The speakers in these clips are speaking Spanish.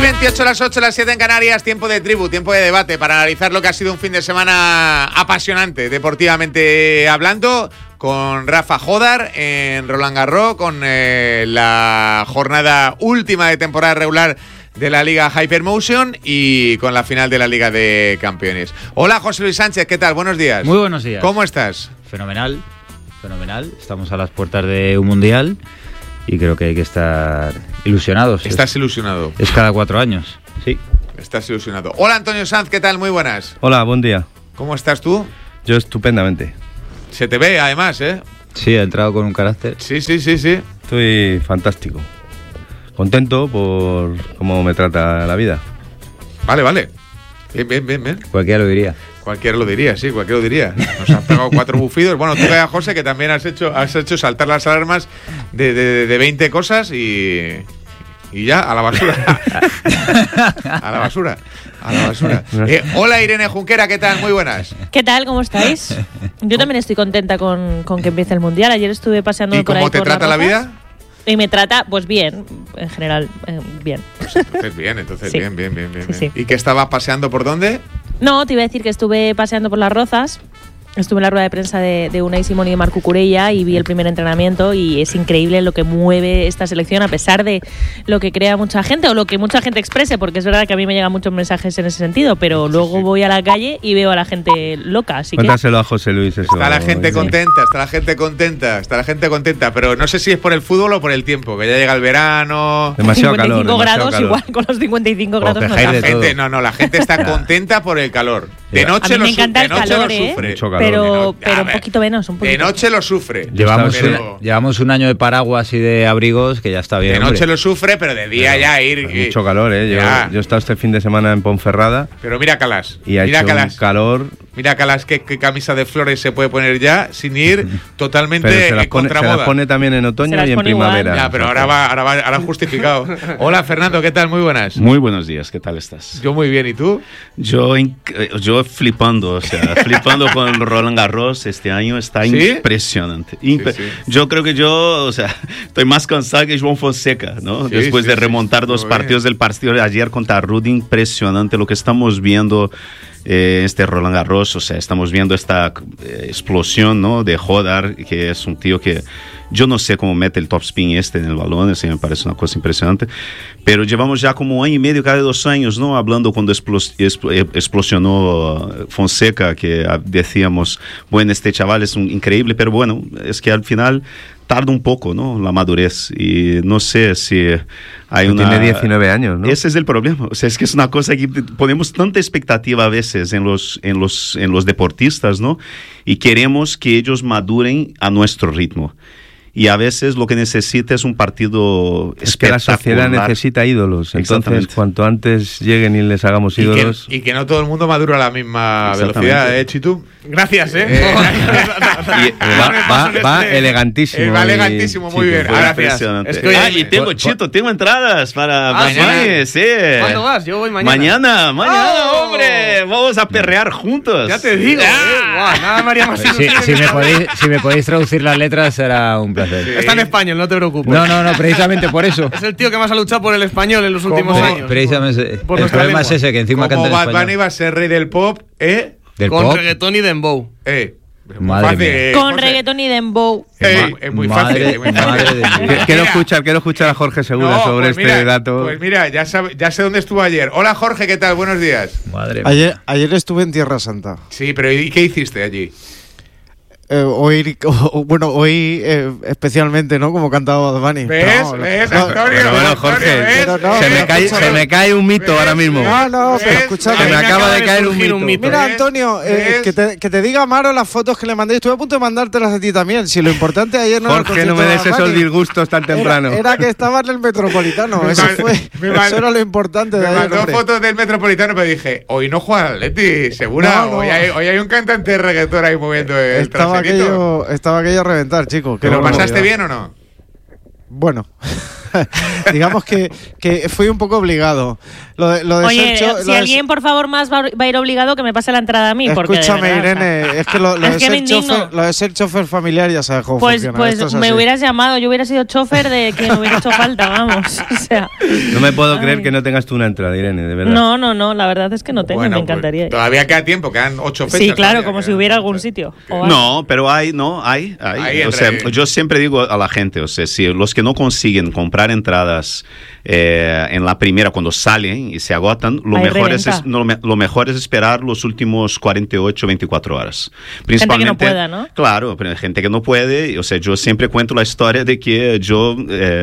28, las 8, las 7 en Canarias, tiempo de tribu, tiempo de debate para analizar lo que ha sido un fin de semana apasionante, deportivamente hablando, con Rafa Jodar en Roland Garros, con la jornada última de temporada regular de la Liga Hypermotion y con la final de la Liga de Campeones. Hola, José Luis Sánchez, ¿qué tal? Buenos días. Muy buenos días. ¿Cómo estás? Fenomenal. Estamos a las puertas de un mundial y creo que hay que estar ilusionados. ¿Estás ilusionado? Es cada 4 años, sí. Estás ilusionado. Hola, Antonio Sanz, ¿qué tal? Muy buenas. Hola, buen día. ¿Cómo estás tú? Yo estupendamente. Se te ve, además, ¿eh? Sí, ha entrado con un carácter. Sí. Estoy fantástico. Contento por cómo me trata la vida. Vale. Bien. Cualquiera lo diría. Cualquiera lo diría, sí, cualquiera lo diría. Nos has pegado 4 bufidos. Bueno, tú veas, José, que también has hecho saltar las alarmas de 20 cosas y ya, a la basura. A la basura. Hola, Irene Junquera, ¿qué tal? Muy buenas. ¿Qué tal? ¿Cómo estáis? Yo también estoy contenta con que empiece el Mundial. Ayer estuve paseando por ahí. ¿Y cómo te trata la vida? Y me trata, pues bien, en general, bien. Pues entonces bien, sí. Bien. Sí. ¿Y qué estabas paseando por dónde? No, te iba a decir que estuve paseando por Las Rozas. Estuve en la rueda de prensa de Unai Simón y de Marc Cucurella y vi el primer entrenamiento y es increíble lo que mueve esta selección a pesar de lo que crea mucha gente o lo que mucha gente exprese, porque es verdad que a mí me llegan muchos mensajes en ese sentido, pero luego voy a la calle y veo a la gente loca. Así Cuéntaselo a José Luis. Eso. Está la gente contenta, pero no sé si es por el fútbol o por el tiempo, que ya llega el verano. Demasiado 55 calor. grados, igual con los 55 grados no la gente está contenta por el calor. De noche me encanta el calor, lo sufre. Mucho calor. Pero un poquito menos. De noche lo sufre. Llevamos un año de paraguas y de abrigos que ya está bien. De noche lo sufre, pero de día ya ir. Mucho calor, ¿eh? Yo he estado este fin de semana en Ponferrada. Pero mira Calas. Y ha hecho un calor. Mira Calas, qué camisa de flores se puede poner ya sin ir totalmente contra moda. Se las pone también en otoño y en primavera. Igual. Ya, pero ahora justificado. Hola, Fernando, ¿qué tal? Muy buenas. Muy buenos días, ¿qué tal estás? Yo muy bien, ¿y tú? Yo flipando, flipando con Roland Garros este año, está impresionante. Sí. Yo creo que estoy más cansado que João Fonseca, ¿no? Después de remontar 2 partidos del partido de ayer contra Rudy, impresionante lo que estamos viendo. Este Roland Garros, estamos viendo esta explosión, ¿no? De Jodar, que es un tío que yo no sé cómo mete el topspin en el balón, me parece una cosa impresionante, pero llevamos ya como 1 año y medio, cada 2 años, ¿no? Hablando cuando explosionó Fonseca, que decíamos, bueno, este chaval es increíble, pero bueno, es que al final tarda un poco, ¿no? La madurez, y no sé si hay Tiene 19 años, ¿no? Ese es el problema, es que es una cosa que ponemos tanta expectativa a veces en los deportistas, ¿no? Y queremos que ellos maduren a nuestro ritmo. Y a veces lo que necesita es un partido espectacular. Es que la sociedad necesita ídolos. Entonces, cuanto antes lleguen y les hagamos ídolos. Y que no todo el mundo madura a la misma velocidad, Chitu? Gracias, Va elegantísimo. Va elegantísimo, muy bien. Gracias. Y tengo entradas para mañana. Sí. ¿Cuándo vas? Yo voy mañana. Mañana, hombre. Vamos a perrear juntos. Ya te digo. Nada, María más. Si me podéis traducir las letras, será un placer. Sí. Está en español, no te preocupes. No, precisamente por eso. Es el tío que más ha luchado por el español en los últimos años. Precisamente. El problema es ese, que encima canta en español. Como Bad Bunny va a ser rey del pop, con reggaetón y dembow. Con reggaetón y dembow. Es muy fácil. Quiero escuchar a Jorge Segura sobre este dato. Pues mira, ya sé dónde estuvo ayer. Hola, Jorge, ¿qué tal? Buenos días. Ayer estuve en Tierra Santa. Sí, pero ¿y qué hiciste allí? Hoy especialmente, ¿no? Como cantaba Bad Bunny. ¿Ves, Antonio? Bueno, Jorge, se me cae un mito ahora mismo. Pero escucha, se me acaba de caer un mito. Mira, Antonio, que te diga Amaro las fotos que le mandé. Estuve a punto de mandártelas a ti también. Si lo importante ayer no Jorge, era no me des esos disgustos tan temprano. Era que estaba en el Metropolitano. Eso era lo importante de ayer. Me mandó fotos del Metropolitano, pero dije, hoy no juega el Atleti, segura. Hoy hay un cantante de reggaetón ahí moviendo el Estaba aquello a reventar, chico. ¿Pero lo pasaste bien o no? Bueno. digamos que fui un poco obligado. Lo de Oye, ser si alguien, por favor, más va a ir obligado, que me pase la entrada a mí. Escúchame, porque Irene, es que lo de ser chofer familiar ya sabes cómo funciona. Pues me hubieras llamado, yo hubiera sido chofer de quien hubiera hecho falta, vamos. O sea, no me puedo creer que no tengas tú una entrada, Irene, de verdad. No, la verdad es que no tengo, me encantaría. Pues, todavía queda tiempo, quedan 8 fechas. Sí, claro, todavía, como si hubiera algún sitio. No, pero hay. O sea, yo siempre digo a la gente, o sea, si los que no consiguen comprar entradas en la primera cuando salen y se agotan, lo mejor es esperar los últimos 48, 24 horas. Principalmente, gente que no pueda, ¿no? Claro, pero hay gente que no puede. O sea, yo siempre cuento la historia de que yo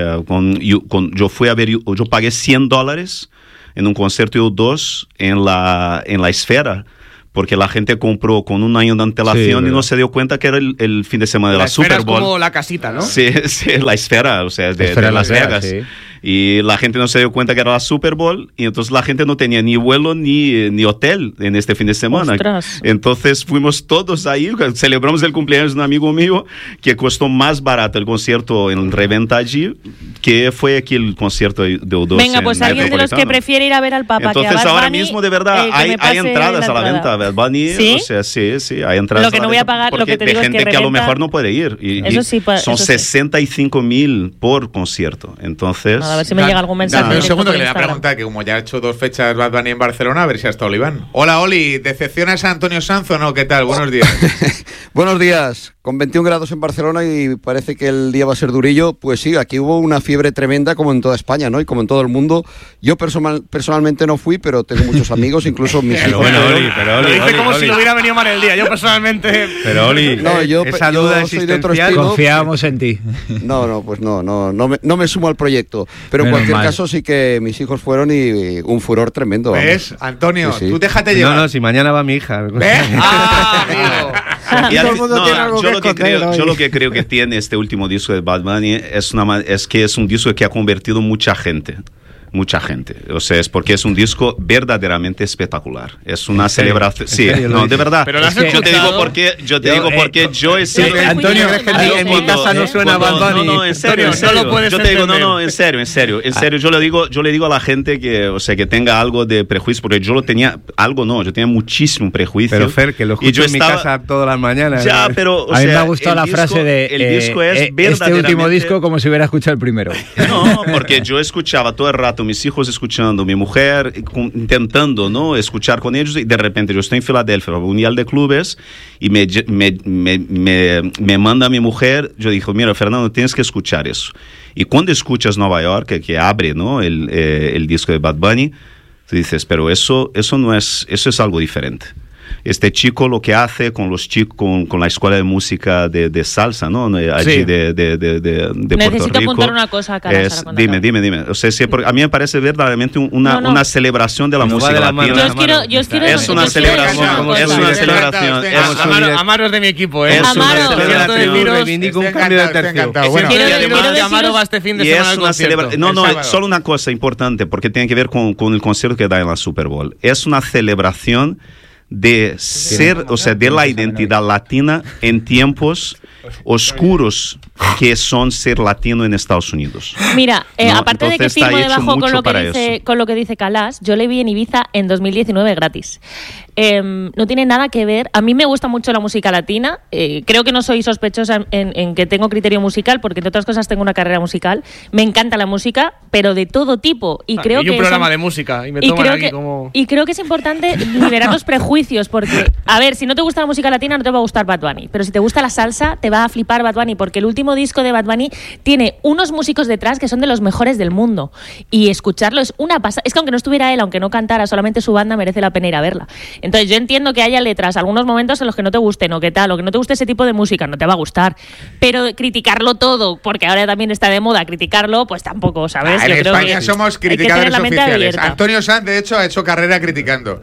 fui a ver, yo pagué $100 en un concierto U2 en la Esfera, porque la gente compró con un año de antelación y no se dio cuenta que era el fin de semana de la Super Bowl. Es como la casita, ¿no? Sí, la Esfera, o sea, de Las Vegas. Sí. Y la gente no se dio cuenta que era la Super Bowl, y entonces la gente no tenía ni vuelo ni hotel en este fin de semana. ¡Ostras! Entonces fuimos todos ahí, celebramos el cumpleaños de un amigo mío, que costó más barato el concierto en reventa allí, que fue aquí el concierto de U2. Venga, pues alguien de los que prefiere ir a ver al Papa. Entonces que a Bad ahora Bunny, mismo, de verdad, hay entradas a la venta. Bad Bunny, ¿sí? O sea, sí, hay entradas. Lo que no voy a pagar, lo que te digo de gente es que a lo mejor no puede ir. Eso sí, son 65.000 por concierto. Entonces, a ver si me llega algún mensaje. Dame un segundo que le voy a preguntar, que como ya ha hecho 2 fechas Bad Bunny en Barcelona, a ver si ha estado Iván. Hola, Oli, ¿decepcionas a Antonio Sanz o no? ¿Qué tal? Buenos días. Buenos días. Con 21 grados en Barcelona y parece que el día va a ser durillo. Pues sí, aquí hubo una fiebre tremenda como en toda España, ¿no? Y como en todo el mundo. Yo personalmente no fui, pero tengo muchos amigos, incluso mis hijos. Lo dice como si le hubiera venido mal el día. Yo personalmente... Pero Oli, esa duda soy de otro estilo. Confiábamos en ti. No me sumo al proyecto. Pero en cualquier caso sí que mis hijos fueron y un furor tremendo. ¿Ves, Antonio? Sí. Tú déjate llevar. No, si mañana va mi hija. ¿Ves? amigo. Yo lo que creo que tiene este último disco de Bad Bunny es que es un disco que ha convertido mucha gente. O sea, es porque es un disco verdaderamente espectacular. Es una celebración. Sí, no, de verdad. Pero yo te digo porque yo he sido. Antonio, en mi casa no suena Bad Bunny. No, en serio. No lo puedes yo te digo, en serio. Yo le digo a la gente que, o sea, que tenga algo de prejuicio, porque yo tenía muchísimo prejuicio. Pero Fer, que lo escucho en mi casa todas las mañanas. Ya, pero a mí me ha gustado la frase de el disco es este último disco como si hubiera escuchado el primero. No, porque yo escuchaba todo el rato mis hijos escuchando, mi mujer intentando, ¿no?, escuchar con ellos, y de repente yo estoy en Filadelfia, Mundial de Clubes, y me manda mi mujer. Yo digo, mira, Fernando, tienes que escuchar eso. Y cuando escuchas Nueva York, que abre, ¿no?, el disco de Bad Bunny, tú dices, pero eso es algo diferente. Este chico lo que hace con los chicos, con la escuela de música de salsa, ¿no? Allí sí. de Puerto Rico. Necesito apuntar una cosa, Carlos. Dime. O sea, a mí me parece verdaderamente una celebración de la música latina. Es una celebración. Amaro es de mi equipo, ¿eh? Reivindico un cambio de tercio. Amaro va este fin de semana al concierto. No, solo una cosa importante, porque tiene que ver con el concierto que da en la Super Bowl. Es una celebración de ser, o sea, de la identidad latina en tiempos oscuros que son ser latino en Estados Unidos. Mira, aparte de que firmo debajo con lo que dice Calas, yo le vi en Ibiza en 2019 gratis. No tiene nada que ver. A mí me gusta mucho la música latina. Creo que no soy sospechosa en que tengo criterio musical, porque entre otras cosas tengo una carrera musical. Me encanta la música, pero de todo tipo. Y creo que un programa de música y me toman aquí como... Y creo que es importante liberar los prejuicios, porque, a ver, si no te gusta la música latina no te va a gustar Bad Bunny, pero si te gusta la salsa te va a flipar Bad Bunny, porque el último disco de Bad Bunny tiene unos músicos detrás que son de los mejores del mundo, y escucharlo es una pasada. Es que aunque no estuviera él, aunque no cantara, solamente su banda merece la pena ir a verla. Entonces yo entiendo que haya letras, algunos momentos en los que no te gusten o que tal, o que no te guste ese tipo de música, no te va a gustar, pero criticarlo todo, porque ahora también está de moda criticarlo, pues tampoco, ¿sabes? En España somos criticadores oficiales. Antonio Sanz, de hecho, ha hecho carrera criticando.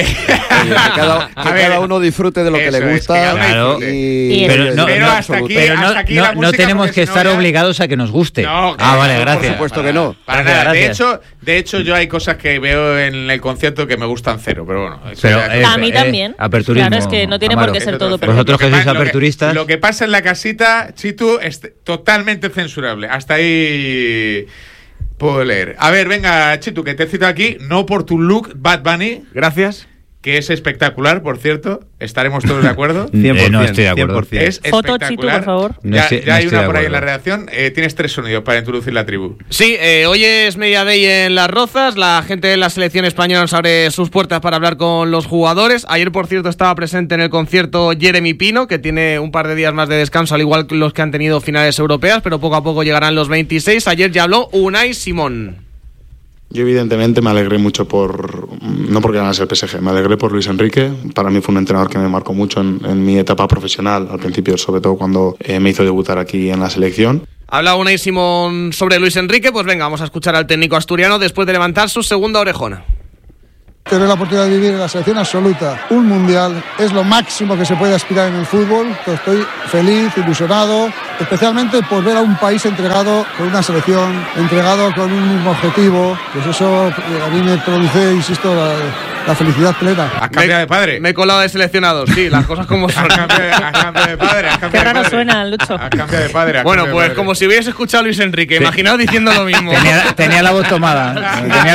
Cada uno disfrute de lo que le gusta. Pero hasta aquí la música, no tenemos que estar obligados a que nos guste. No, vale, gracias. Por supuesto que no. Para nada. De hecho, yo hay cosas que veo en el concierto que me gustan cero, pero bueno. A mí también. Aperturismo. Claro, es que no tiene por qué ser todo. Vosotros que sois aperturistas. Lo que pasa en la casita, Chitu, es totalmente censurable. Hasta ahí puedo leer. A ver, venga, Chitu, que te he citado aquí, no por tu look, Bad Bunny. Gracias. Que es espectacular, por cierto. ¿Estaremos todos de acuerdo? 100%, no estoy de acuerdo. 100%. Es Foto, espectacular. Chitu, por favor. Ya hay una por ahí en la redacción. Tienes 3 sonidos para introducir la tribu. Sí, hoy es Media Day en Las Rozas. La gente de la selección española nos abre sus puertas para hablar con los jugadores. Ayer, por cierto, estaba presente en el concierto Jeremy Pino, que tiene un par de días más de descanso, al igual que los que han tenido finales europeas, pero poco a poco llegarán los 26. Ayer ya habló Unai Simón. Yo evidentemente me alegré mucho no porque ganase el PSG, me alegré por Luis Enrique. Para mí fue un entrenador que me marcó mucho en mi etapa profesional, al principio, sobre todo cuando me hizo debutar aquí en la selección. Habla Unai Simón sobre Luis Enrique, pues venga, vamos a escuchar al técnico asturiano después de levantar su segunda orejona. Tener la oportunidad de vivir en la selección absoluta, un mundial, es lo máximo que se puede aspirar en el fútbol. Estoy feliz, ilusionado, especialmente por ver a un país entregado con una selección, entregado con un mismo objetivo. Pues eso a mí me produce, insisto, la felicidad plena. ¿Has cambiado de padre? Me he colado de seleccionados, sí, las cosas como son. ¿Has cambiado de padre? Qué raro suena, Lucho. Has cambiado de padre. Bueno, pues como si hubieras escuchado a Luis Enrique, sí. Imaginaos diciendo lo mismo. Tenía la voz tomada.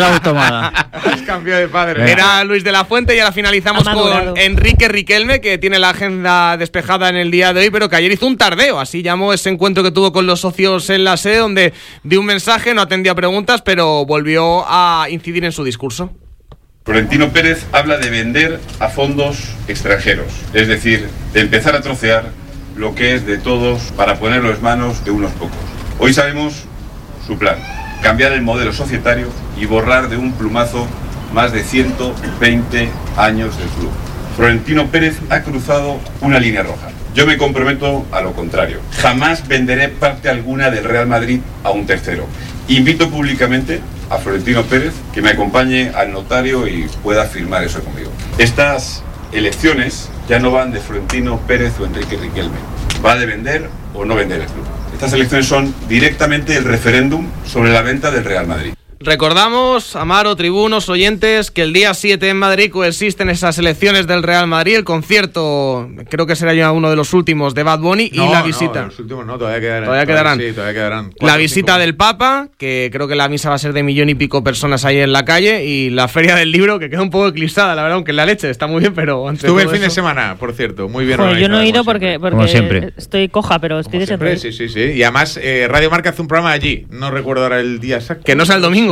Has cambiado de padre. Era Luis de la Fuente y ahora finalizamos con Enrique Riquelme, que tiene la agenda despejada en el día de hoy, pero que ayer hizo un tardeo, así llamó ese encuentro que tuvo con los socios en la sede, donde dio un mensaje, no atendía a preguntas, pero volvió a incidir en su discurso. Florentino Pérez habla de vender a fondos extranjeros, es decir, de empezar a trocear lo que es de todos para ponerlo en manos de unos pocos. Hoy sabemos su plan, cambiar el modelo societario y borrar de un plumazo más de 120 años del club. Florentino Pérez ha cruzado una línea roja. Yo me comprometo a lo contrario. Jamás venderé parte alguna del Real Madrid a un tercero. Invito públicamente a Florentino Pérez que me acompañe al notario y pueda firmar eso conmigo. Estas elecciones ya no van de Florentino Pérez o Enrique Riquelme. Va de vender o no vender el club. Estas elecciones son directamente el referéndum sobre la venta del Real Madrid. Recordamos, Amaro, tribunos, oyentes, que el día 7 en Madrid coexisten esas elecciones del Real Madrid, el concierto, creo que será ya uno de los últimos de Bad Bunny, y la visita. No, los últimos no, todavía quedarán. Todavía quedarán. La visita del Papa, que creo que la misa va a ser de 1,000,000 y pico personas ahí en la calle, y la Feria del Libro, que queda un poco eclipsada, la verdad, aunque la leche está muy bien, pero... Estuve el fin de semana, por cierto, muy bien. Yo no he ido porque estoy coja, pero estoy de siempre. Sí. Y además, Radio Marca hace un programa allí, no recuerdo ahora el día exacto. Que no sea el domingo.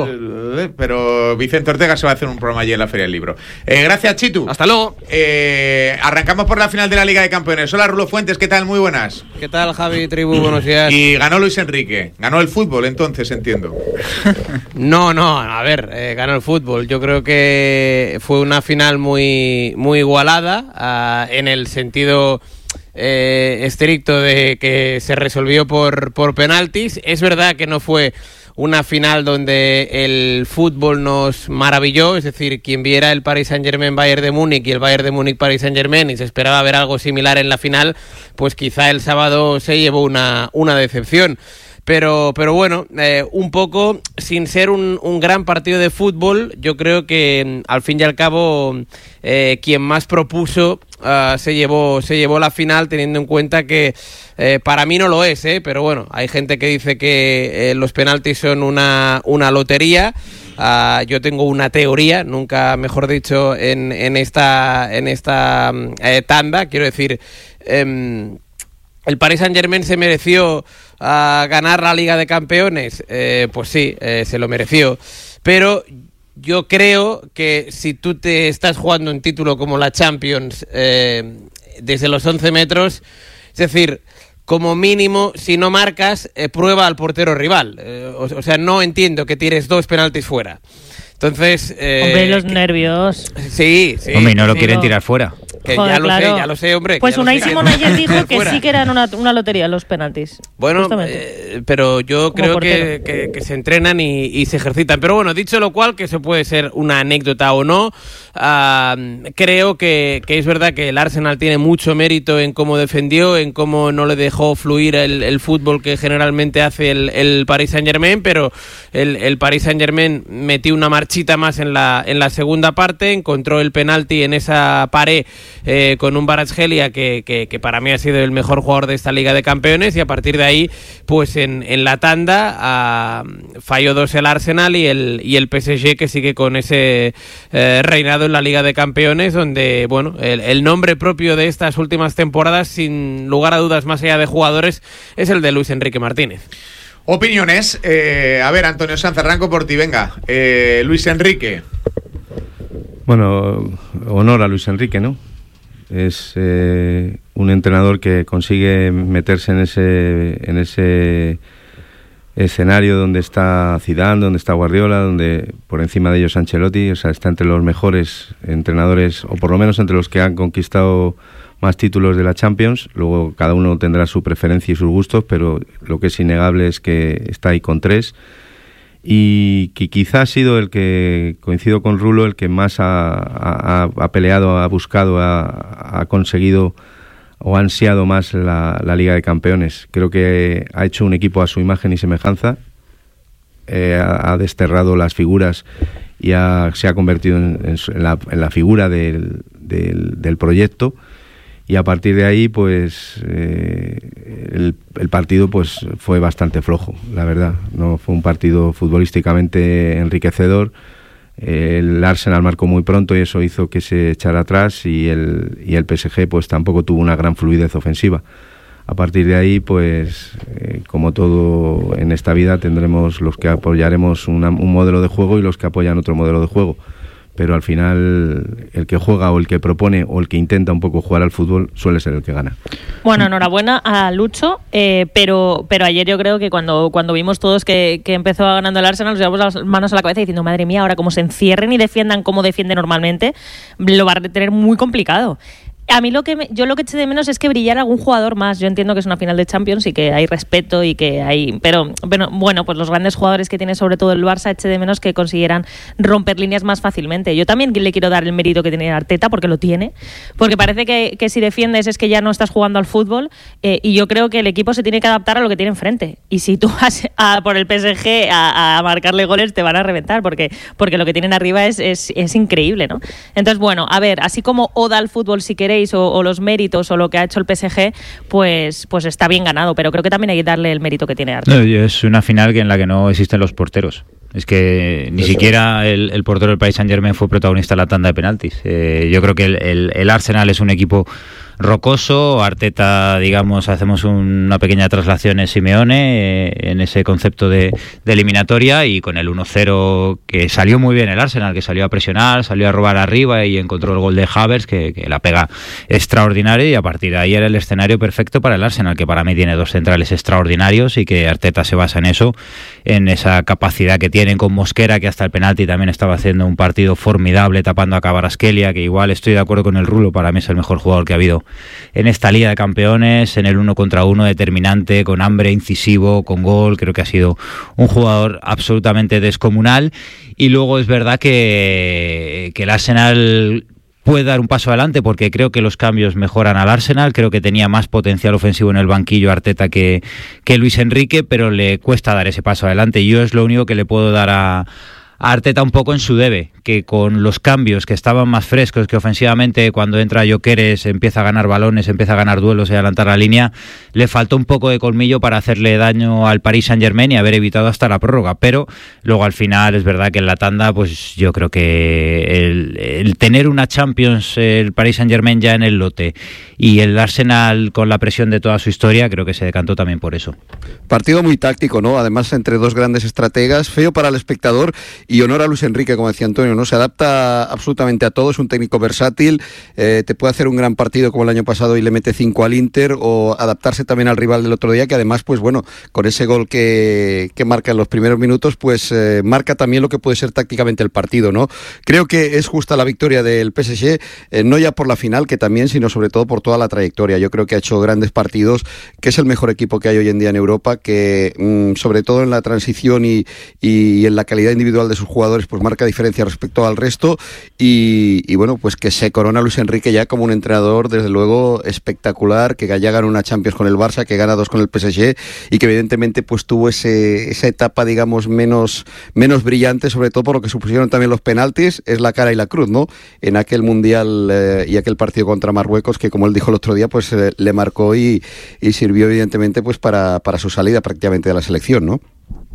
Pero Vicente Ortega se va a hacer un programa allí en la Feria del Libro. Gracias, Chitu. Hasta luego. Arrancamos por la final de la Liga de Campeones. Hola, Rulo Fuentes, ¿qué tal? Muy buenas. ¿Qué tal, Javi, tribu? Buenos días. Y ganó Luis Enrique. Ganó el fútbol, entonces, entiendo. No, a ver, ganó el fútbol. Yo creo que fue una final muy, muy igualada, en el sentido... estricto de que se resolvió por penaltis. Es verdad que no fue una final donde el fútbol nos maravilló, es decir, quien viera el Paris Saint-Germain-Bayern de Múnich y el Bayern de Múnich-Paris Saint-Germain y se esperaba ver algo similar en la final, pues quizá el sábado se llevó una decepción. Pero bueno, un poco, sin ser un gran partido de fútbol, yo creo que al fin y al cabo quien más propuso se llevó la final, teniendo en cuenta que para mí no lo es, pero bueno, hay gente que dice que los penaltis son una lotería. Yo tengo una teoría, nunca mejor dicho, en esta tanda, quiero decir... ¿El Paris Saint-Germain se mereció ganar la Liga de Campeones? Pues sí, se lo mereció. Pero yo creo que si tú te estás jugando un título como la Champions desde los 11 metros, es decir, como mínimo, si no marcas, prueba al portero rival. O sea, no entiendo que tires 2 penaltis fuera. Entonces... hombre, los nervios. Sí. Hombre, no lo quieren tirar fuera. Que joder, ya lo sé, hombre. Pues Unai Simón ayer dijo que sí que eran una lotería los penaltis. Bueno, pero yo creo que se entrenan y se ejercitan. Pero bueno, dicho lo cual, que eso puede ser una anécdota o no, creo que es verdad que el Arsenal tiene mucho mérito en cómo defendió, en cómo no le dejó fluir el fútbol que generalmente hace el Paris Saint-Germain, pero el Paris Saint-Germain metió una marchita más en la segunda parte, encontró el penalti en esa pared con un Kvaratskhelia que para mí ha sido el mejor jugador de esta Liga de Campeones, y a partir de ahí, pues en la tanda falló 2 el Arsenal y el PSG, que sigue con ese reinado en la Liga de Campeones, donde, bueno, el nombre propio de estas últimas temporadas, sin lugar a dudas, más allá de jugadores, es el de Luis Enrique Martínez. Opiniones. A ver, Antonio Sanz, arranco por ti, venga. Luis Enrique. Bueno, honor a Luis Enrique, ¿no? Es un entrenador que consigue meterse en ese escenario donde está Zidane, donde está Guardiola, donde por encima de ellos Ancelotti, o sea, está entre los mejores entrenadores, o por lo menos entre los que han conquistado más títulos de la Champions. Luego cada uno tendrá su preferencia y sus gustos, pero lo que es innegable es que está ahí con 3, y que quizá ha sido el que, coincido con Rulo, el que más ha peleado, ha buscado, ha conseguido o ha ansiado más la Liga de Campeones. Creo que ha hecho un equipo a su imagen y semejanza, ha desterrado las figuras y se ha convertido en la figura del proyecto, y a partir de ahí pues el partido pues fue bastante flojo, la verdad. No fue un partido futbolísticamente enriquecedor. El Arsenal marcó muy pronto y eso hizo que se echara atrás, y el PSG pues tampoco tuvo una gran fluidez ofensiva. A partir de ahí, pues como todo en esta vida, tendremos los que apoyaremos un modelo de juego y los que apoyan otro modelo de juego. Pero al final el que juega o el que propone o el que intenta un poco jugar al fútbol suele ser el que gana. Bueno, enhorabuena a Lucho, pero ayer yo creo que cuando vimos todos que empezó ganando el Arsenal, nos llevamos las manos a la cabeza diciendo, madre mía, ahora como se encierren y defiendan como defiende normalmente, lo va a tener muy complicado. A mí yo lo que eché de menos es que brillara algún jugador más. Yo entiendo que es una final de Champions y que hay respeto y que hay... Pero bueno, pues los grandes jugadores que tiene sobre todo el Barça, eché de menos que consiguieran romper líneas más fácilmente. Yo también le quiero dar el mérito que tiene Arteta, porque lo tiene. Porque parece que si defiendes es que ya no estás jugando al fútbol, y yo creo que el equipo se tiene que adaptar a lo que tiene enfrente. Y si tú vas por el PSG a marcarle goles, te van a reventar, porque lo que tienen arriba es increíble, ¿no? Entonces, bueno, a ver, así como oda al fútbol, si queréis, o los méritos o lo que ha hecho el PSG, pues está bien ganado, pero creo que también hay que darle el mérito que tiene Arteta. Es una final en la que no existen los porteros. Es que ni siquiera el portero del Paris Saint-Germain fue protagonista en la tanda de penaltis. Yo creo que el Arsenal es un equipo rocoso. Arteta, digamos, hacemos una pequeña traslación en Simeone, en ese concepto de eliminatoria, y con el 1-0 que salió muy bien el Arsenal, que salió a presionar, salió a robar arriba y encontró el gol de Havertz, que la pega extraordinaria, y a partir de ahí era el escenario perfecto para el Arsenal, que para mí tiene 2 centrales extraordinarios y que Arteta se basa en eso, en esa capacidad que tienen con Mosquera, que hasta el penalti también estaba haciendo un partido formidable tapando a Kvaratskhelia, que igual estoy de acuerdo con el Rulo, para mí es el mejor jugador que ha habido en esta Liga de Campeones, en el 1 contra 1 determinante, con hambre, incisivo, con gol. Creo que ha sido un jugador absolutamente descomunal. Y luego es verdad que el Arsenal puede dar un paso adelante, porque creo que los cambios mejoran al Arsenal. Creo que tenía más potencial ofensivo en el banquillo Arteta que Luis Enrique, pero le cuesta dar ese paso adelante. Y yo es lo único que le puedo dar a Arteta un poco en su debe, que con los cambios que estaban más frescos, que ofensivamente cuando entra Gyökeres empieza a ganar balones, empieza a ganar duelos y a adelantar la línea, le faltó un poco de colmillo para hacerle daño al Paris Saint-Germain y haber evitado hasta la prórroga. Pero luego al final es verdad que en la tanda, pues yo creo que el tener una Champions, el Paris Saint-Germain ya en el lote, y el Arsenal con la presión de toda su historia, creo que se decantó también por eso. Partido muy táctico, ¿no? Además, entre 2 grandes estrategas, feo para el espectador, y honor a Luis Enrique, como decía Antonio, ¿no? Se adapta absolutamente a todo, es un técnico versátil, te puede hacer un gran partido como el año pasado y le mete 5 al Inter, o adaptarse también al rival del otro día, que además, pues bueno, con ese gol que marca en los primeros minutos, pues marca también lo que puede ser tácticamente el partido, ¿no? Creo que es justa la victoria del PSG, no ya por la final, que también, sino sobre todo por toda la trayectoria. Yo creo que ha hecho grandes partidos, que es el mejor equipo que hay hoy en día en Europa, que sobre todo en la transición y en la calidad individual de de sus jugadores pues marca diferencia respecto al resto y bueno, pues que se corona Luis Enrique ya como un entrenador desde luego espectacular, que ya gana una Champions con el Barça, que gana 2 con el PSG y que evidentemente pues tuvo esa etapa digamos menos brillante, sobre todo por lo que supusieron también los penaltis, es la cara y la cruz, ¿no? En aquel Mundial y aquel partido contra Marruecos que, como él dijo el otro día, pues le marcó y sirvió evidentemente pues para su salida prácticamente de la selección, ¿no?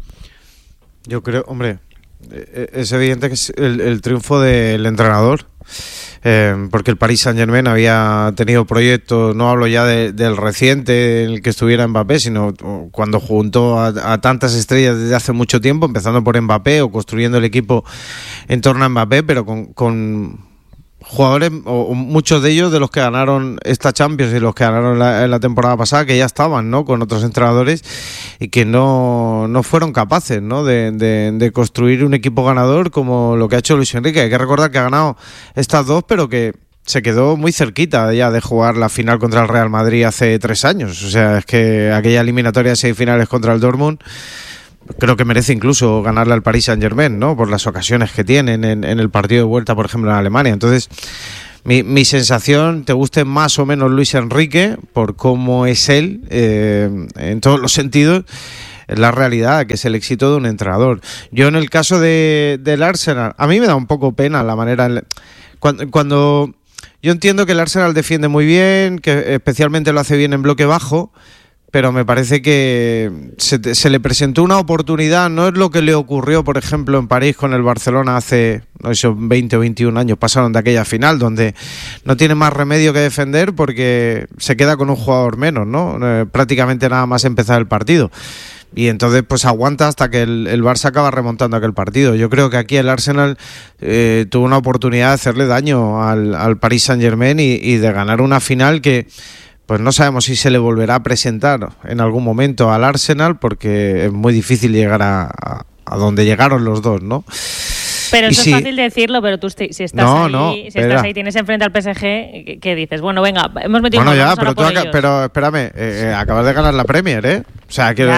Yo creo, hombre, es evidente que es el triunfo del entrenador, porque el Paris Saint-Germain había tenido proyectos, no hablo ya del reciente en el que estuviera Mbappé, sino cuando juntó a tantas estrellas desde hace mucho tiempo, empezando por Mbappé o construyendo el equipo en torno a Mbappé, pero con jugadores, o muchos de ellos de los que ganaron esta Champions y los que ganaron en la temporada pasada, que ya estaban, ¿no?, con otros entrenadores y que no fueron capaces, ¿no?, de construir un equipo ganador como lo que ha hecho Luis Enrique. Hay que recordar que ha ganado estas 2, pero que se quedó muy cerquita ya de jugar la final contra el Real Madrid hace 3 años. O sea, es que aquella eliminatoria de 6 finales contra el Dortmund creo que merece incluso ganarle al Paris Saint-Germain, ¿no?, por las ocasiones que tienen en el partido de vuelta, por ejemplo, en Alemania. Entonces, mi sensación, te guste más o menos Luis Enrique, por cómo es él, en todos los sentidos, es la realidad, que es el éxito de un entrenador. Yo en el caso del Arsenal, a mí me da un poco pena la manera... Cuando yo entiendo que el Arsenal defiende muy bien, que especialmente lo hace bien en bloque bajo, pero me parece que se le presentó una oportunidad, no es lo que le ocurrió, por ejemplo, en París con el Barcelona hace, no sé, 20 o 21 años, pasaron de aquella final, donde no tiene más remedio que defender porque se queda con un jugador menos, ¿no? Prácticamente nada más empezar el partido. Y entonces pues aguanta hasta que el Barça acaba remontando aquel partido. Yo creo que aquí el Arsenal tuvo una oportunidad de hacerle daño al Paris Saint-Germain y de ganar una final que pues no sabemos si se le volverá a presentar en algún momento al Arsenal, porque es muy difícil llegar a donde llegaron los dos, ¿no? Pero eso es fácil decirlo, pero tú si estás ahí, tienes enfrente al PSG, ¿qué dices? Bueno, venga, hemos metido un ya, pero espérame, acabas de ganar la Premier, ¿eh? O sea, quiero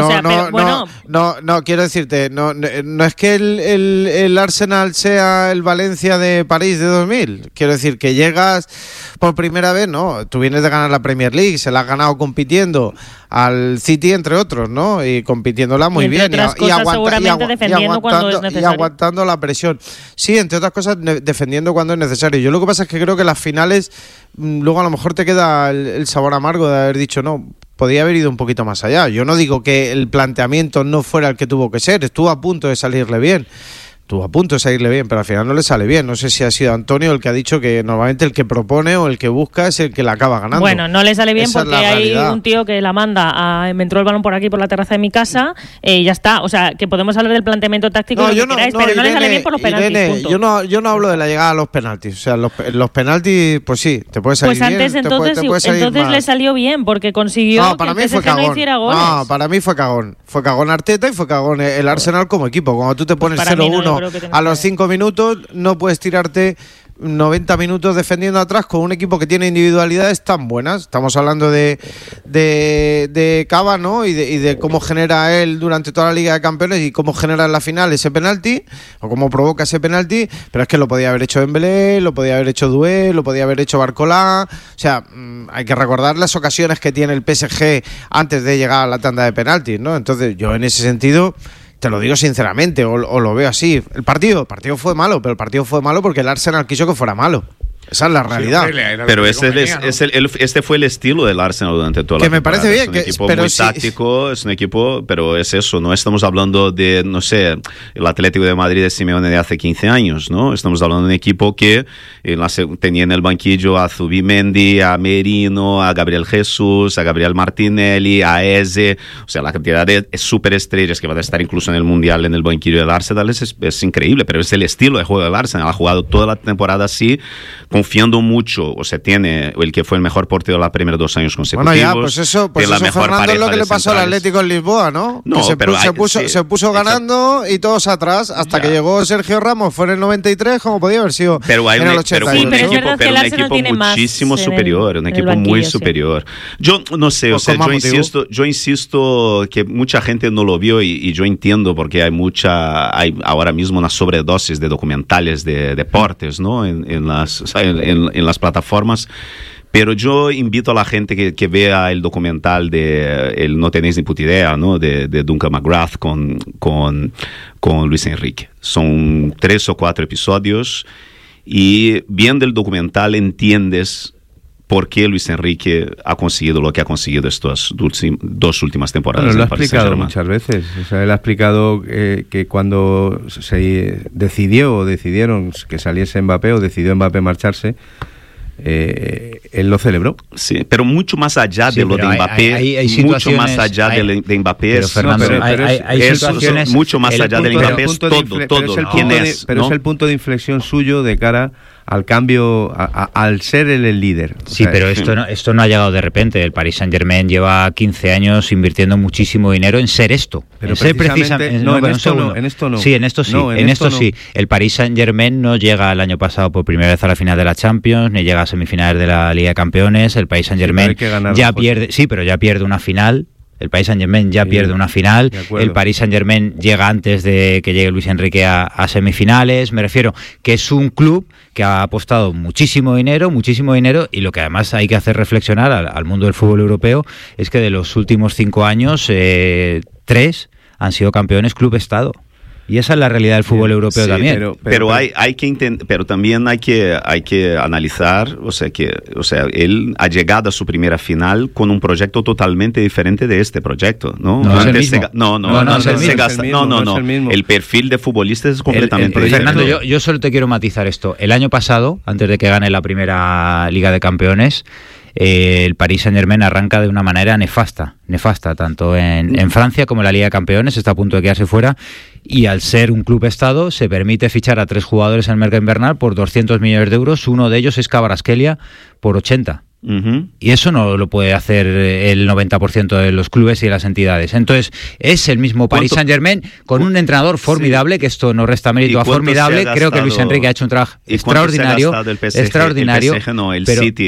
decir, quiero decirte, no es que el Arsenal sea el Valencia de París de 2000. Quiero decir que llegas por primera vez, ¿no? Tú vienes de ganar la Premier League, se la has ganado compitiendo al City, entre otros, ¿no? Y compitiéndola muy bien. Y aguantando la presión. Sí, entre otras cosas, defendiendo cuando es necesario. Yo lo que pasa es que creo que las finales, luego a lo mejor te queda el sabor amargo de haber dicho, no, podía haber ido un poquito más allá. Yo no digo que el planteamiento no fuera el que tuvo que ser, estuvo a punto de salirle bien. Pero al final no le sale bien. No sé si ha sido Antonio el que ha dicho que normalmente el que propone o el que busca es el que la acaba ganando. Bueno, no le sale bien. Esa porque hay un tío que la manda me entró el balón por aquí, por la terraza de mi casa, y ya está. O sea, que podemos hablar del planteamiento táctico pero no le sale bien por los penaltis. Yo no hablo de la llegada a los penaltis. O sea, los penaltis, pues sí, te puede salir bien. Pues antes entonces le salió bien, porque consiguió que el PSG no hiciera goles. No, para mí fue cagón. Fue cagón Arteta y fue cagón el Arsenal como equipo. Cuando tú te pones 0-1 a los 5 minutos, no puedes tirarte 90 minutos defendiendo atrás con un equipo que tiene individualidades tan buenas. Estamos hablando de Cava, ¿no? Y de cómo genera él durante toda la Liga de Campeones y cómo genera en la final ese penalti, o cómo provoca ese penalti, pero es que lo podía haber hecho Dembélé, lo podía haber hecho Doué, lo podía haber hecho Barcola. O sea, hay que recordar las ocasiones que tiene el PSG antes de llegar a la tanda de penaltis, ¿no? Entonces, yo en ese sentido, te lo digo sinceramente, o lo veo así. El partido fue malo, pero el partido fue malo porque el Arsenal quiso que fuera malo. Esa es la realidad. Pero este fue el estilo del Arsenal durante toda la temporada. Que me parece bien. Es un equipo muy táctico, es un equipo, pero es eso, no estamos hablando de, no sé, el Atlético de Madrid de Simeone de hace 15 años, ¿no? Estamos hablando de un equipo que tenía en el banquillo a Zubimendi, a Merino, a Gabriel Jesús, a Gabriel Martinelli, a Eze, o sea, la cantidad de superestrellas que van a estar incluso en el Mundial en el banquillo del Arsenal es increíble, pero es el estilo de juego del Arsenal. Ha jugado toda la temporada así, confiando mucho, o sea, tiene el que fue el mejor portero los primeros 2 años consecutivos. Bueno, ya, pues eso Fernando, es lo que le pasó al Atlético en Lisboa, ¿no? No, que se puso ganando y todos atrás, hasta que llegó Sergio Ramos, fue en el 93, como podía haber sido en el 80. Pero un equipo muchísimo superior, un equipo muy superior. Yo no sé, o sea, yo insisto que mucha gente no lo vio y yo entiendo porque hay ahora mismo una sobredosis de documentales de deportes, ¿no? En las plataformas. Pero yo invito a la gente que vea el documental de el No tenéis ni puta idea, ¿no? de Duncan McGrath con Luis Enrique. Son 3 o 4 episodios y viendo el documental entiendes por qué Luis Enrique ha conseguido lo que ha conseguido estas 2 últimas temporadas. Bueno, lo ha explicado muchas veces. O sea, él ha explicado que cuando se decidieron que saliese Mbappé o decidió Mbappé marcharse, él lo celebró. Sí, pero mucho más allá de lo de Mbappé, hay mucho más allá de Mbappé, pero Fernando, hay situaciones, mucho más allá de Mbappé, es todo. Pero es el punto de inflexión suyo de cara al cambio, al ser el líder. Sí, pero esto no ha llegado de repente. El Paris Saint-Germain lleva 15 años invirtiendo muchísimo dinero en ser esto. Pero en esto no. Sí, en esto sí. En esto sí. El Paris Saint-Germain no llega el año pasado por primera vez a la final de la Champions, ni llega a semifinales de la Liga de Campeones. El Paris Saint-Germain ya pierde, pero ya pierde una final. El Paris Saint-Germain ya pierde una final. El Paris Saint-Germain llega antes de que llegue Luis Enrique a semifinales. Me refiero que es un club que ha apostado muchísimo dinero, y lo que además hay que hacer reflexionar al mundo del fútbol europeo es que de los últimos 5 años, 3 han sido campeones club-estado. Y esa es la realidad del fútbol europeo también. Pero también hay que analizar, o sea, él ha llegado a su primera final con un proyecto totalmente diferente de este proyecto, ¿no? No es el mismo. El perfil de futbolista es completamente diferente. Fernando, yo solo te quiero matizar esto. El año pasado, antes de que gane la primera Liga de Campeones, el Paris Saint-Germain arranca de una manera nefasta, tanto en Francia como en la Liga de Campeones, está a punto de quedarse fuera, y al ser un club estado se permite fichar a 3 jugadores en el mercado invernal por 200 millones de euros, uno de ellos es Kvaratskhelia por 80. Y eso no lo puede hacer el 90% de los clubes y de las entidades. Entonces es el mismo Paris Saint-Germain con un entrenador formidable, que esto no resta mérito a formidable. Creo que Luis Enrique ha hecho un trabajo extraordinario. El City,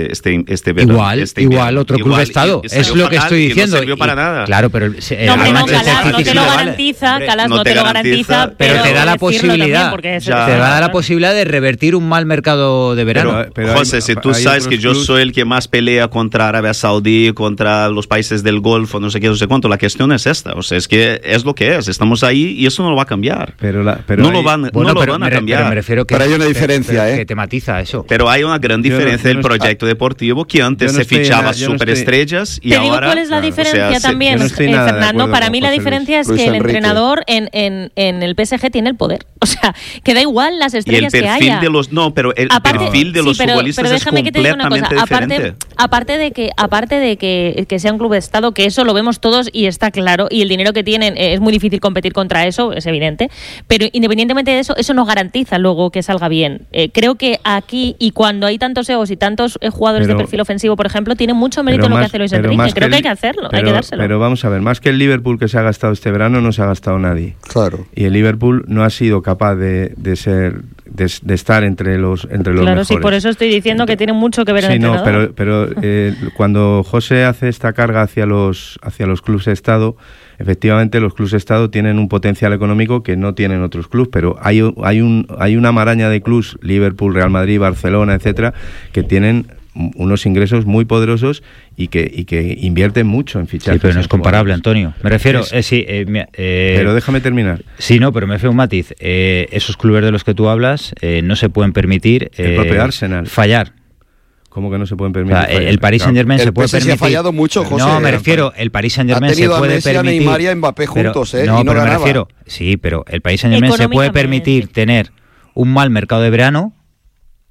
igual otro club estado. Es lo que estoy diciendo. No sirvió para nada. Claro, pero no te lo garantiza, Calas no te lo garantiza, pero te da la posibilidad. Te da la posibilidad de revertir un mal mercado de verano. Pero José, si tú sabes que yo soy el que más pelea contra Arabia Saudí, contra los países del Golfo, no sé qué, no sé cuánto. La cuestión es esta, o sea, es que es lo que es. Estamos ahí y eso no lo va a cambiar. No lo van a cambiar. Pero me refiero que hay una diferencia, que tematiza eso. Pero hay una gran diferencia del proyecto deportivo, que antes se fichaba superestrellas y te ahora... Te digo cuál es la diferencia también, Fernando. Para mí la diferencia es que el entrenador en el PSG tiene el poder. O sea, que da igual las estrellas que haya. El perfil de los futbolistas es completamente diferente. Aparte de que sea un club de estado, que eso lo vemos todos y está claro, y el dinero que tienen es muy difícil competir contra eso, es evidente, pero independientemente de eso no garantiza luego que salga bien. Creo que aquí, y cuando hay tantos egos y tantos jugadores de perfil ofensivo, por ejemplo, tiene mucho mérito lo que hace Luis Enrique. Creo que hay que hacerlo, hay que dárselo. Pero vamos a ver, más que el Liverpool que se ha gastado este verano, no se ha gastado nadie. Claro. Y el Liverpool no ha sido capaz de estar entre los mejores. Sí, por eso estoy diciendo que tiene mucho que ver el entrenador. Pero cuando José hace esta carga hacia los clubes de Estado, efectivamente los clubes de Estado tienen un potencial económico que no tienen otros clubes, pero hay una maraña de clubes, Liverpool, Real Madrid, Barcelona, etcétera, que tienen unos ingresos muy poderosos y que invierten mucho en fichajes. Sí, pero no es comparable, Antonio. Me refiero... pero déjame terminar. Sí, no, pero me refiero un matiz. Esos clubes de los que tú hablas no se pueden permitir el propio Arsenal fallar. ¿Cómo que no se pueden permitir? El Paris Saint-Germain se puede permitir. Ha fallado mucho, José. No, me refiero, el Paris Saint-Germain se puede permitir. Ha tenido a Messi, a Neymar y a Mbappé juntos, No, pero me refiero, sí, pero el Paris Saint-Germain se puede permitir tener un mal mercado de verano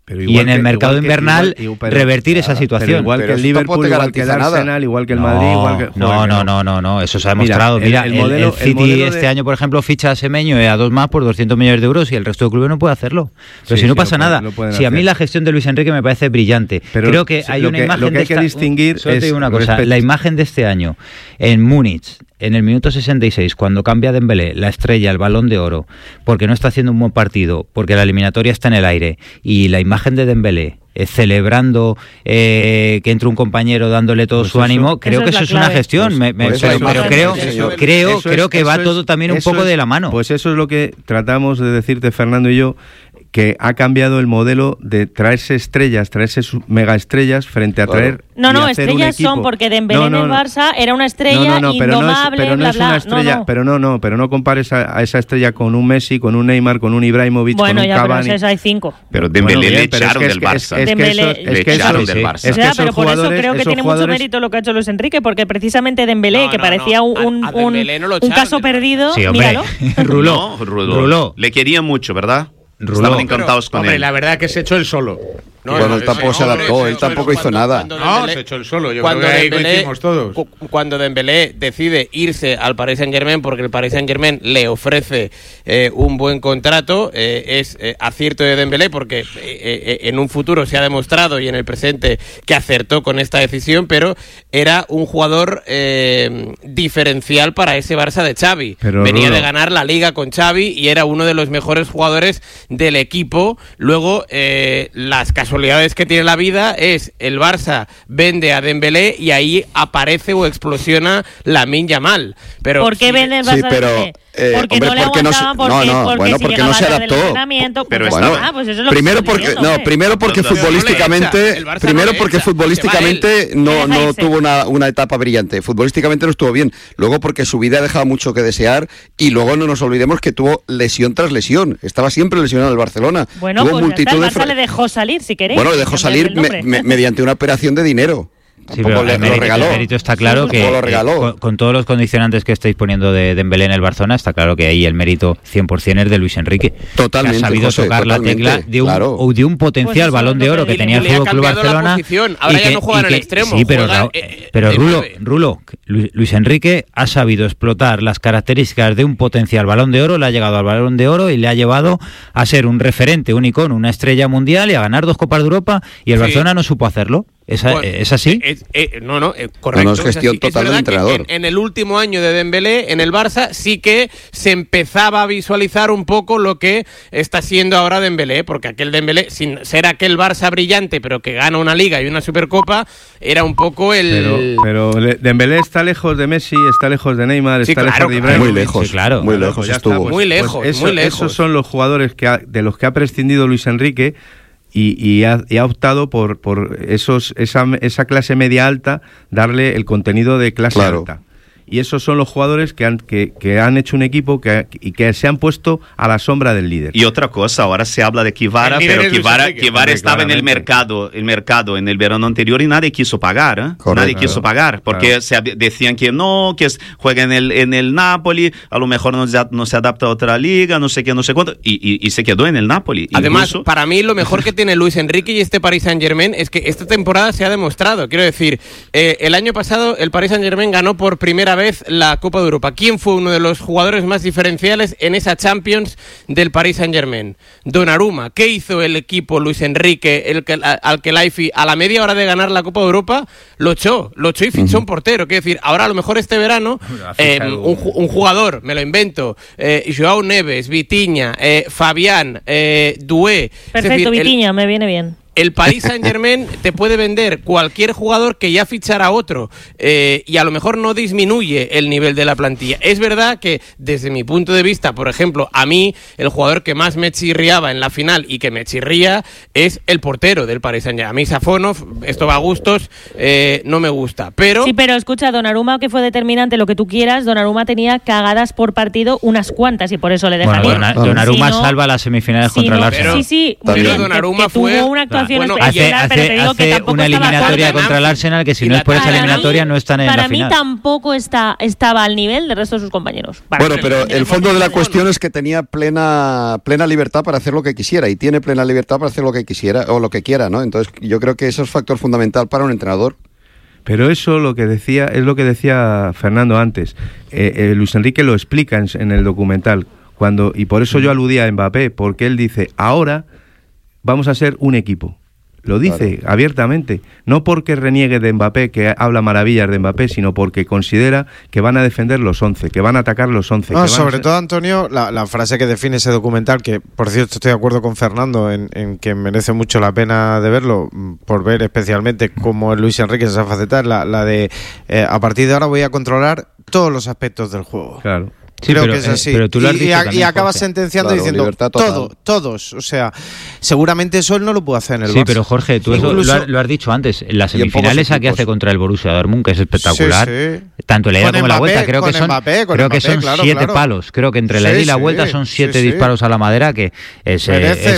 y en el mercado invernal revertir esa situación. Pero igual que el Liverpool, igual que el Arsenal, igual que el Madrid, igual que... No, eso se ha demostrado. Mira, el City este año, por ejemplo, ficha a Semenyo y a dos más por 200 millones de euros y el resto de clubes no puede hacerlo. Pero si no pasa nada. Si a mí la gestión de Luis Enrique me parece brillante. Pero creo que hay una imagen lo que hay que distinguir solo te digo una cosa, la imagen de este año en Múnich, en el minuto 66, cuando cambia Dembélé, la estrella, el Balón de Oro, porque no está haciendo un buen partido, porque la eliminatoria está en el aire, y la imagen de Dembélé celebrando que entre un compañero dándole todo su ánimo, creo que eso es una gestión, pero creo que va todo también un poco de la mano. Pues eso es lo que tratamos de decirte, Fernando y yo, que ha cambiado el modelo de traerse mega estrellas frente a traer estrellas son porque Dembélé en el Barça era una estrella indomable, pero no compares a esa estrella con un Messi, con un Neymar, con un Ibrahimovic, con un Cavani. Pero hay 5. Pero Dembélé le echaron del Barça. Le echaron del Barça. Pero por eso creo que tiene mucho mérito lo que ha hecho Luis Enrique, porque precisamente Dembélé, que parecía un caso perdido, míralo. Ruló. Le quería mucho, ¿verdad? Estaban encantados con él. La verdad que se echó él solo. Él tampoco se adaptó, él tampoco hizo nada. Se echó el solo, yo creo que ahí coincidimos todos. Cuando Dembélé decide irse al Paris Saint-Germain porque el Paris Saint-Germain le ofrece un buen contrato, es acierto de Dembélé porque en un futuro se ha demostrado y en el presente que acertó con esta decisión, pero era un jugador diferencial para ese Barça de Xavi. Venía de ganar la Liga con Xavi y era uno de los mejores jugadores del equipo. Luego, las casualidades que tiene la vida es el Barça vende a Dembélé y ahí aparece o explosiona Lamine Yamal. Pero ¿por qué vende el Barça a Dembélé? Porque no le aguantaban, porque no se adaptó. Pero primero porque futbolísticamente no tuvo una etapa brillante. Futbolísticamente no estuvo bien. Luego porque su vida dejaba mucho que desear y luego no nos olvidemos que tuvo lesión tras lesión. Estaba siempre lesionado el Barcelona. Bueno, tuvo pues el Barça le dejó salir, si queréis. Bueno, le dejó salir mediante una operación de dinero. Sí, pero el mérito está claro que con todos los condicionantes que estáis poniendo de Dembélé en el Barcelona, está claro que ahí el mérito 100% es de Luis Enrique. Totalmente, que ha sabido tocar la tecla de un potencial Balón de Oro que tenía el FC Barcelona. Ahora ya no juega en el extremo. Sí, pero Rulo, Luis Enrique ha sabido explotar las características de un potencial Balón de Oro, le ha llegado al Balón de Oro y le ha llevado a ser un referente, un icono, una estrella mundial y a ganar 2 Copas de Europa, y el Barcelona no supo hacerlo. ¿Es así? Correcto. No es gestión total del entrenador. En el último año de Dembélé, en el Barça, sí que se empezaba a visualizar un poco lo que está siendo ahora Dembélé, porque aquel Dembélé, sin ser aquel Barça brillante, pero que gana una Liga y una Supercopa, era un poco el... Pero Dembélé está lejos de Messi, está lejos de Neymar, está lejos de Ibrahimovic. Muy lejos, muy lejos estuvo. Muy lejos. Esos son los jugadores de los que ha prescindido Luis Enrique. Y ha optado por esa clase media alta, darle el contenido de clase alta. Y esos son los jugadores que han hecho un equipo y que se han puesto a la sombra del líder. Y otra cosa, ahora se habla de Kvara, pero Kvara estaba en el mercado en el verano anterior y nadie quiso pagar. Nadie quiso pagar, porque decían que no, que juega en el Napoli, a lo mejor no se adapta a otra liga, no sé qué, no sé cuánto, y se quedó en el Napoli. Además, para mí lo mejor que tiene Luis Enrique y este Paris Saint-Germain es que esta temporada se ha demostrado. Quiero decir, el año pasado el Paris Saint-Germain ganó por primera vez la Copa de Europa. ¿Quién fue uno de los jugadores más diferenciales en esa Champions del Paris Saint-Germain? Donnarumma. ¿Qué hizo el equipo Luis Enrique, al Khelaifi, a la media hora de ganar la Copa de Europa? Lo echó y fichó un portero. Quiero decir, ahora a lo mejor este verano un jugador, me lo invento, Joao Neves, Vitinha, Fabián, Doué. Perfecto, Vitinha, me viene bien. El Paris Saint-Germain te puede vender cualquier jugador que ya fichara otro y a lo mejor no disminuye el nivel de la plantilla. Es verdad que desde mi punto de vista, por ejemplo, a mí el jugador que más me chirriaba en la final y que me chirría es el portero del Paris Saint-Germain. A mí Safonov, esto va a gustos, no me gusta. Sí, pero escucha, Donnarumma, que fue determinante, lo que tú quieras, Donnarumma tenía cagadas por partido unas cuantas y por eso le dejaron. Donnarumma salva las semifinales contra el Arsenal. Sí, pero Donnarumma tuvo una actuación situación especial, pero te digo que tampoco una eliminatoria contra el Arsenal que si no es por esa eliminatoria no están en la final. Para mí tampoco estaba al nivel del resto de sus compañeros. Bueno, pero el fondo de la cuestión es que tenía plena libertad para hacer lo que quisiera y tiene plena libertad para hacer lo que quisiera o lo que quiera, ¿no? Entonces yo creo que eso es factor fundamental para un entrenador. Pero eso es lo que decía Fernando antes. Luis Enrique lo explica en el documental. Y por eso yo aludía a Mbappé, porque él dice, ahora vamos a ser un equipo. Lo dice abiertamente, no porque reniegue de Mbappé, que habla maravillas de Mbappé, sino porque considera que van a defender los 11, que van a atacar los 11. No, sobre todo, Antonio, la frase que define ese documental, que por cierto estoy de acuerdo con Fernando en que merece mucho la pena de verlo, por ver especialmente cómo es Luis Enrique esa faceta, la de a partir de ahora voy a controlar todos los aspectos del juego. Claro. Sí, creo que es así. Pero tú lo has dicho y acabas sentenciando diciendo todos. O sea, seguramente eso él no lo puede hacer en el Barça. Sí, pero Jorge, tú eso lo has dicho antes. En las semifinales que hace contra el Borussia Dortmund, que es espectacular. Sí. Tanto la ida como la vuelta. Creo que son 7 palos. Creo que entre la ida y la vuelta son 7 disparos a la madera, que es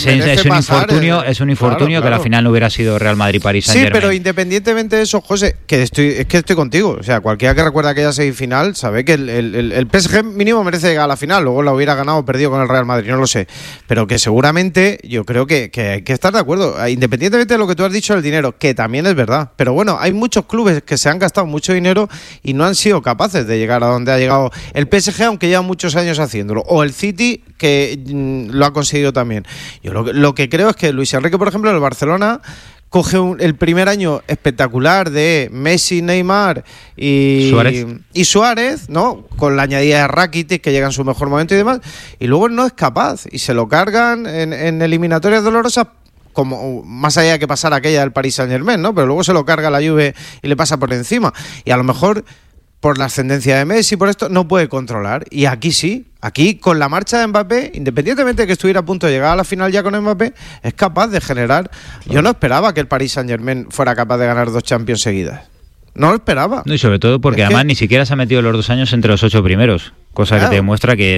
un infortunio que la final no hubiera sido Real Madrid-París Saint-Germain. Sí, pero independientemente de eso, José, que estoy contigo. O sea, cualquiera que recuerda aquella semifinal sabe que el PSG mínimo merece llegar a la final, luego la hubiera ganado o perdido con el Real Madrid, no lo sé, pero que seguramente yo creo que hay que estar de acuerdo, independientemente de lo que tú has dicho del dinero, que también es verdad, pero bueno, hay muchos clubes que se han gastado mucho dinero y no han sido capaces de llegar a donde ha llegado el PSG, aunque lleva muchos años haciéndolo, o el City, que lo ha conseguido también. Yo lo que creo es que Luis Enrique, por ejemplo, en el Barcelona coge el primer año espectacular de Messi, Neymar y Suárez, ¿no? Con la añadida de Rakitic, que llega en su mejor momento y demás, y luego no es capaz y se lo cargan en eliminatorias dolorosas, como más allá de que pasara aquella del Paris Saint-Germain, ¿no? Pero luego se lo carga la Juve y le pasa por encima, y a lo mejor por la ascendencia de Messi, por esto, no puede controlar. Y aquí sí, aquí con la marcha de Mbappé, independientemente de que estuviera a punto de llegar a la final ya con Mbappé, es capaz de generar. Yo no esperaba que el Paris Saint-Germain fuera capaz de ganar 2 Champions seguidas. No lo esperaba. No, y sobre todo porque además ni siquiera se ha metido los 2 años entre los 8 primeros, cosa que te demuestra que